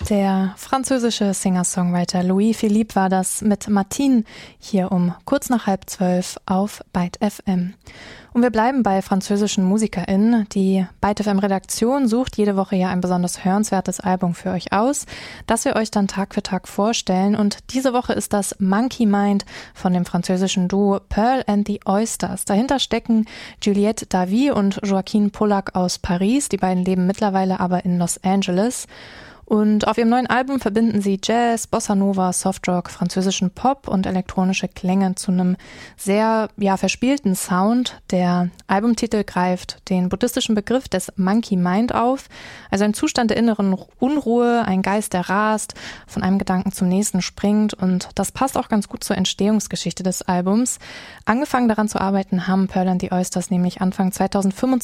Der französische Singer-Songwriter Louis Philippe war das mit Martine hier um kurz nach 11:30 auf Byte FM. Und wir bleiben bei französischen MusikerInnen. Die Byte FM-Redaktion sucht jede Woche ja ein besonders hörenswertes Album für euch aus, das wir euch dann Tag für Tag vorstellen. Und diese Woche ist das Monkey Mind von dem französischen Duo Pearl and the Oysters. Dahinter stecken Juliette Davy und Joaquin Pollack aus Paris. Die beiden leben mittlerweile aber in Los Angeles. Und auf ihrem neuen Album verbinden sie Jazz, Bossa Nova, Softrock, französischen Pop und elektronische Klänge zu einem sehr verspielten Sound. Der Albumtitel greift den buddhistischen Begriff des Monkey Mind auf, also ein Zustand der inneren Unruhe, ein Geist, der rast, von einem Gedanken zum nächsten springt, und das passt auch ganz gut zur Entstehungsgeschichte des Albums. Angefangen daran zu arbeiten haben Pearl and the Oysters nämlich Anfang 2025